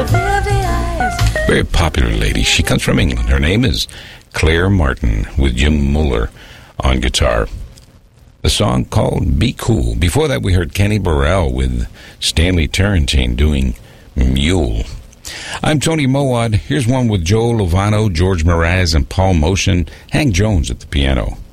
Very popular lady. She comes from England. Her name is Claire Martin with Jim Muller on guitar. The song called Be Cool. Before that, we heard Kenny Burrell with Stanley Turrentine doing Mule. I'm Tony Mowat. Here's one with Joe Lovano, George Mraz, and Paul Motion. Hank Jones at the piano.